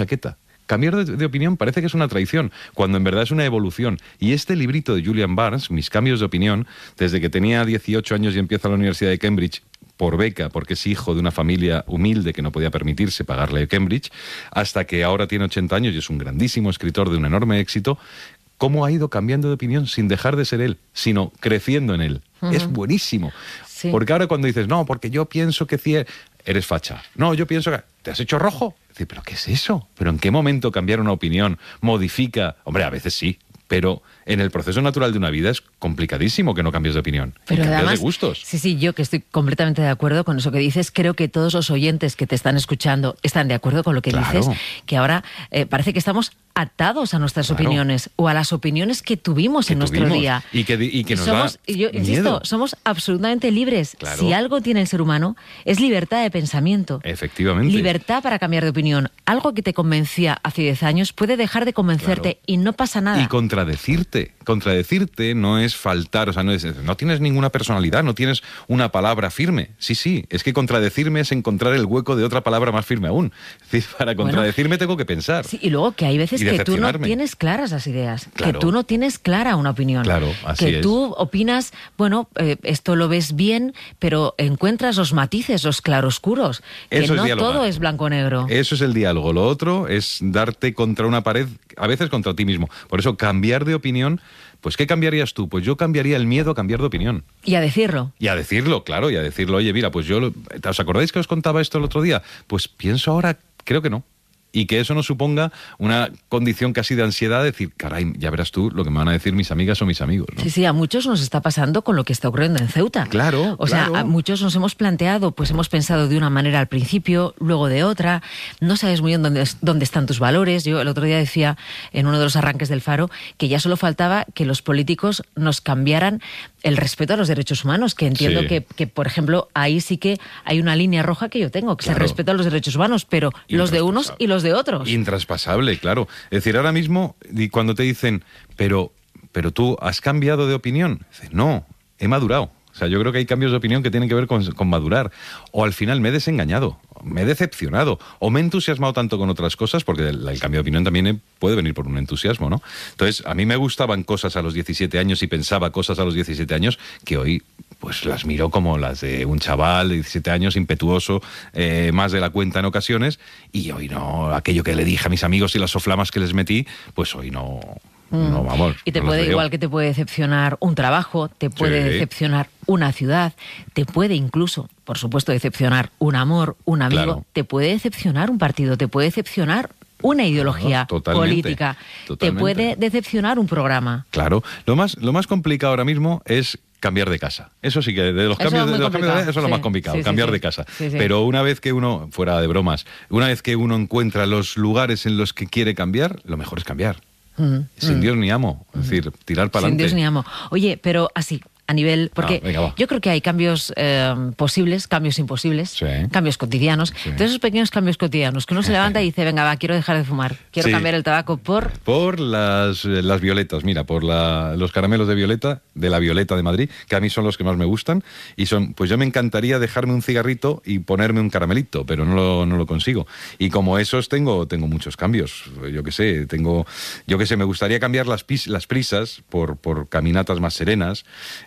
chaqueta. Cambiar de opinión parece que es una traición, cuando en verdad es una evolución. Y este librito de Julian Barnes, Mis cambios de opinión, desde que tenía 18 años y empieza la Universidad de Cambridge, por beca, porque es hijo de una familia humilde que no podía permitirse pagarle Cambridge, hasta que ahora tiene 80 años y es un grandísimo escritor de un enorme éxito, cómo ha ido cambiando de opinión sin dejar de ser él, sino creciendo en él. Es buenísimo. Sí. Porque ahora cuando dices, no, porque yo pienso que eres facha. No, yo pienso que te has hecho rojo. Decir, ¿pero qué es eso? ¿Pero en qué momento cambiar una opinión modifica? Hombre, a veces sí, pero en el proceso natural de una vida es complicadísimo que no cambies de opinión. Pero cambias además, de gustos. Sí, yo que estoy completamente de acuerdo con eso que dices. Creo que todos los oyentes que te están escuchando están de acuerdo con lo que dices, que ahora parece que estamos atados a nuestras opiniones o a las opiniones que tuvimos en nuestro día. Y que nos somos, da yo insisto, miedo. somos absolutamente libres. Si algo tiene el ser humano, es libertad de pensamiento. Efectivamente. Libertad para cambiar de opinión. Algo que te convencía hace 10 años puede dejar de convencerte y no pasa nada. Y contradecirte no es faltar, o sea, no tienes ninguna personalidad, no tienes una palabra firme. Sí, es que contradecirme es encontrar el hueco de otra palabra más firme aún. Es decir, para contradecirme tengo que pensar. Sí, y luego que hay veces que tú no tienes claras las ideas, que tú no tienes clara una opinión. Claro, así es. Que tú opinas, bueno, esto lo ves bien, pero encuentras los matices, los claroscuros, que no todo es blanco o negro. Eso es el diálogo. Lo otro es darte contra una pared, a veces contra ti mismo. Por eso, cambiar de opinión, pues ¿qué cambiarías tú? Pues yo cambiaría el miedo a cambiar de opinión. Y a decirlo. Y a decirlo, claro, y a decirlo, oye, mira, pues ¿os acordáis que os contaba esto el otro día? Pues pienso ahora, creo que no. Y que eso no suponga una condición casi de ansiedad, de decir, caray, ya verás tú lo que me van a decir mis amigas o mis amigos, ¿no? Sí, a muchos nos está pasando con lo que está ocurriendo en Ceuta. Claro, O sea, a muchos nos hemos planteado, pues hemos pensado de una manera al principio, luego de otra, no sabes muy bien dónde están tus valores. Yo el otro día decía, en uno de los arranques del Faro, que ya solo faltaba que los políticos nos cambiaran el respeto a los derechos humanos, que entiendo que, por ejemplo, ahí sí que hay una línea roja que yo tengo, que es el respeto a los derechos humanos, pero los de unos y los de otros. Intraspasable, claro. Es decir, ahora mismo, cuando te dicen, pero tú has cambiado de opinión, dices, no, he madurado. O sea, yo creo que hay cambios de opinión que tienen que ver con madurar. O al final me he desengañado, me he decepcionado, o me he entusiasmado tanto con otras cosas, porque el cambio de opinión también puede venir por un entusiasmo, ¿no? Entonces, a mí me gustaban cosas a los 17 años y pensaba cosas a los 17 años que hoy pues las miro como las de un chaval de 17 años, impetuoso, más de la cuenta en ocasiones, y hoy no, aquello que le dije a mis amigos y las soflamas que les metí, pues hoy no... No, vamos. Y te puede, igual que te puede decepcionar un trabajo, te puede decepcionar una ciudad, te puede incluso, por supuesto, decepcionar un amor, un amigo, te puede decepcionar un partido, te puede decepcionar una ideología política, te puede decepcionar un programa. Claro. Lo más complicado ahora mismo es cambiar de casa. Eso sí que de los cambios de eso es lo más complicado, cambiar de casa. Pero una vez que uno, fuera de bromas, una vez que uno encuentra los lugares en los que quiere cambiar, lo mejor es cambiar. Sin Dios ni amo, es decir, tirar para adelante. Sin Dios ni amo. Oye, pero así, a nivel... Porque yo creo que hay cambios posibles, cambios imposibles, cambios cotidianos. De esos pequeños cambios cotidianos que uno se levanta y dice, venga, va, quiero dejar de fumar, quiero cambiar el tabaco por... Por las violetas, mira, por los caramelos de violeta, de la Violeta de Madrid, que a mí son los que más me gustan, y son, pues yo me encantaría dejarme un cigarrito y ponerme un caramelito, pero no lo consigo. Y como esos tengo muchos cambios, yo qué sé, me gustaría cambiar las prisas por caminatas más serenas,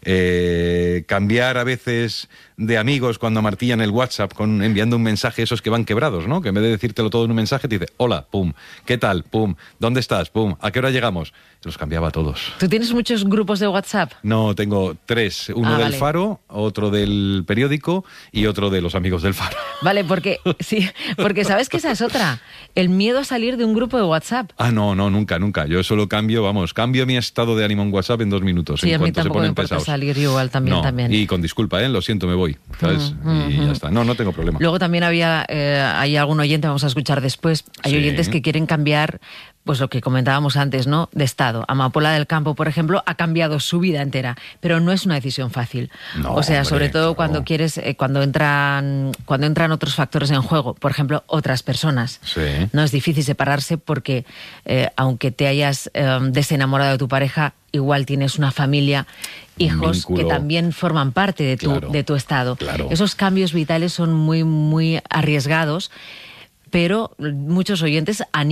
cambiar a veces de amigos cuando martillan el WhatsApp enviando un mensaje, esos que van quebrados, ¿no? Que en vez de decírtelo todo en un mensaje te dice, hola, pum, ¿qué tal? Pum, ¿dónde estás? Pum, ¿a qué hora llegamos? Los cambiaba a todos. ¿Tú tienes muchos grupos de WhatsApp? No, tengo 3. Uno del Faro, otro del periódico y otro de los amigos del Faro. Vale, porque sabes que esa es otra. El miedo a salir de un grupo de WhatsApp. Ah, no, nunca. Yo solo cambio mi estado de ánimo en WhatsApp en 2 minutos. Sí, en a mí tampoco me importa salir igual también. Y con disculpa, lo siento, me voy, ¿sabes? Y ya está. No tengo problema. Luego también hay algún oyente, vamos a escuchar después, hay oyentes que quieren cambiar, pues lo que comentábamos antes, ¿no? De estado. Amapola del Campo, por ejemplo, ha cambiado su vida entera, pero no es una decisión fácil. No, o sea, hombre, sobre todo cuando quieres, cuando entran otros factores en juego, por ejemplo, otras personas. Sí. No es difícil separarse porque, aunque te hayas desenamorado de tu pareja, igual tienes una familia, hijos que también forman parte de tu estado. Claro. Esos cambios vitales son muy, muy arriesgados. pero muchos oyentes